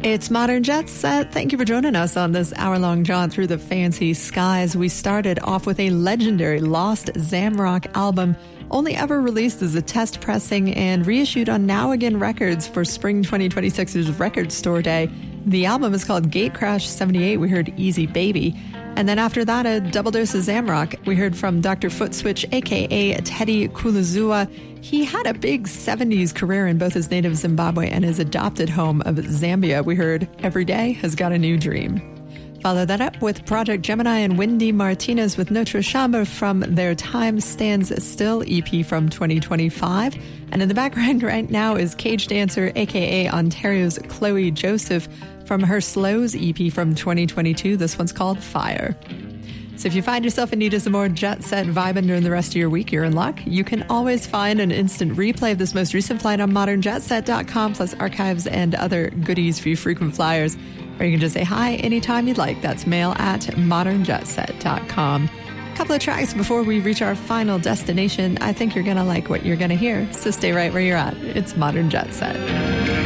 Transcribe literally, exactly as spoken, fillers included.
It's Modern Jet Set. Thank you for joining us on this hour-long jaunt through the fancy skies. We started off with a legendary Lost Zamrock album, only ever released as a test pressing and reissued on Now Again Records for Spring twenty twenty-six's Record Store Day. The album is called Gatecrash seventy-eight. We heard Easy Baby. And then after that, a double dose of Zamrock. We heard from Doctor Footswitch, a k a. Teddy Kulazua. He had a big seventies career in both his native Zimbabwe and his adopted home of Zambia. We heard Every Day Has Got a New Dream. Follow that up with Project Gemini and Wendy Martinez with Notre Chambre from their Time Stands Still E P from twenty twenty-five. And in the background right now is Cage Dancer, a k a. Ontario's Chloe Joseph, from her Slows E P from twenty twenty-two. This one's called Fire. So if you find yourself in need of some more jet set vibing during the rest of your week, you're in luck. You can always find an instant replay of this most recent flight on modern jet set dot com, plus archives and other goodies for you frequent flyers. Or you can just say hi anytime you'd like. That's mail at modern jet set dot com. A couple of tracks before we reach our final destination. I think you're going to like what you're going to hear, so stay right where you're at. It's Modern Jet Set.